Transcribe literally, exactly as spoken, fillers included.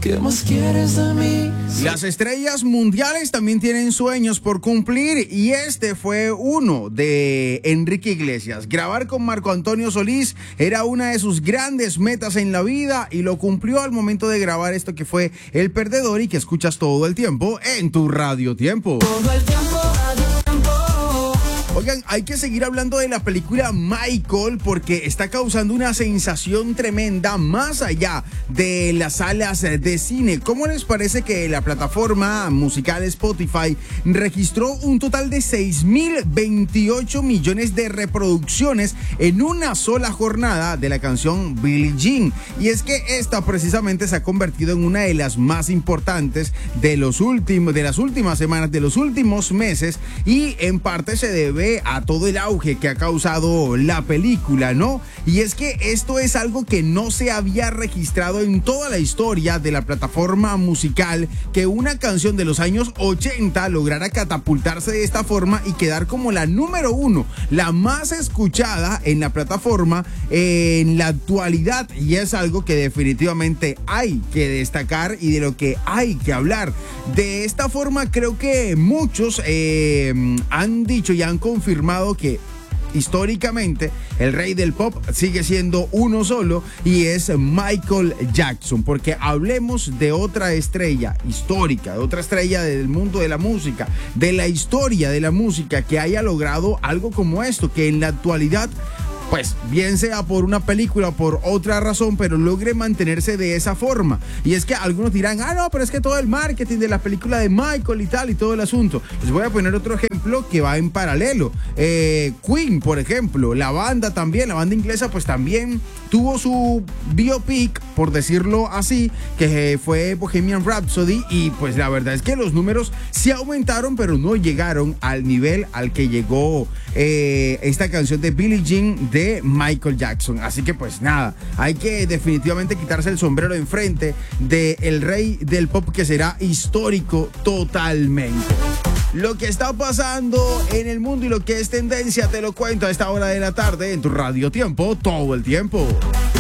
¿Qué más quieres de mí? Las estrellas mundiales también tienen sueños por cumplir y este fue uno de Enrique Iglesias. Grabar con Marco Antonio Solís era una de sus grandes metas en la vida y lo cumplió al momento de grabar esto que fue El Perdedor y que escuchas todo el tiempo en tu Radio Tiempo. Todo el tiempo, Radio Tiempo. Oigan, hay que seguir hablando de la película Michael porque está causando una sensación tremenda más allá de las salas de cine. ¿Cómo les parece que la plataforma musical Spotify registró un total de seis mil veintiocho millones de reproducciones en una sola jornada de la canción Billie Jean? Y es que esta precisamente se ha convertido en una de las más importantes de los últimos, de las últimas semanas, de los últimos meses, y en parte se debe a todo el auge que ha causado la película, ¿no? Y es que esto es algo que no se había registrado en toda la historia de la plataforma musical, que una canción de los años ochenta lograra catapultarse de esta forma y quedar como la número uno, la más escuchada en la plataforma en la actualidad, y es algo que definitivamente hay que destacar y de lo que hay que hablar. De esta forma creo que muchos eh, han dicho y han confirmado que históricamente el rey del pop sigue siendo uno solo y es Michael Jackson, porque hablemos de otra estrella histórica, de otra estrella del mundo de la música, de la historia de la música, que haya logrado algo como esto, que en la actualidad, pues bien sea por una película o por otra razón, pero logre mantenerse de esa forma. Y es que algunos dirán, ah no, pero es que todo el marketing de la película de Michael y tal y todo el asunto. Les voy a poner otro ejemplo que va en paralelo. eh, Queen, por ejemplo, la banda también, la banda inglesa, pues también tuvo su biopic, por decirlo así, que fue Bohemian Rhapsody, y pues la verdad es que los números sí aumentaron, pero no llegaron al nivel al que llegó eh, esta canción de Billie Jean de Michael Jackson. Así que pues nada, hay que definitivamente quitarse el sombrero de enfrente de el rey del pop, que será histórico totalmente. Lo que está pasando en el mundo y lo que es tendencia te lo cuento a esta hora de la tarde en tu Radio Tiempo, todo el tiempo.